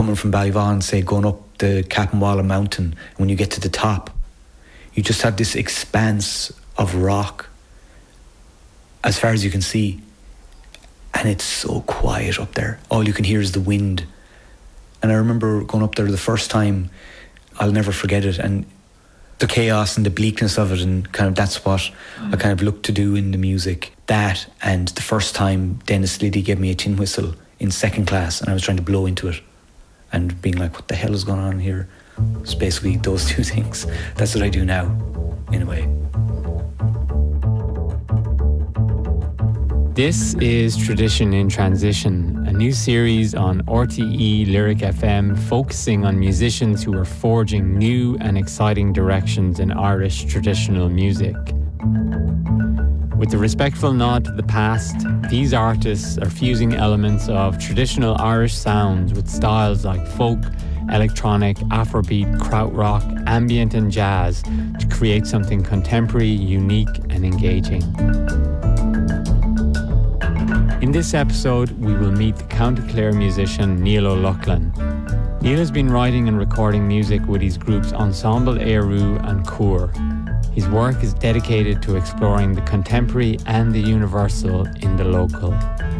coming from Ballyvaughan, say, going up the Cappenwalla mountain, when you get to the top, you just have this expanse of rock as far as you can see. And it's so quiet up there. All you can hear is the wind. And I remember going up there the first time, I'll never forget it. And the chaos and the bleakness of it, and kind of that's what I kind of looked to do in the music. That, and the first time Dennis Liddy gave me a tin whistle in second class, and I was trying to blow into it and being like, what the hell is going on here? It's basically those two things. That's what I do now, in a way. This is Tradition in Transition, a new series on RTE Lyric FM focusing on musicians who are forging new and exciting directions in Irish traditional music. With a respectful nod to the past, these artists are fusing elements of traditional Irish sounds with styles like folk, electronic, Afrobeat, krautrock, ambient and jazz to create something contemporary, unique and engaging. In this episode, we will meet the County Clare musician Neil O'Loughlin. Neil has been writing and recording music with his groups Ensemble Éirú and Cúr. His work is dedicated to exploring the contemporary and the universal in the local.